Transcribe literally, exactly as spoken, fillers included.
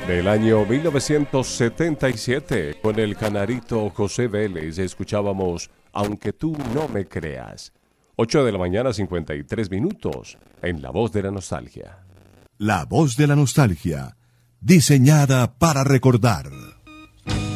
Del año mil novecientos setenta y siete, con el canarito José Vélez, escuchábamos Aunque tú no me creas. ocho de la mañana, cincuenta y tres minutos, en La Voz de la Nostalgia. La Voz de la Nostalgia, diseñada para recordar.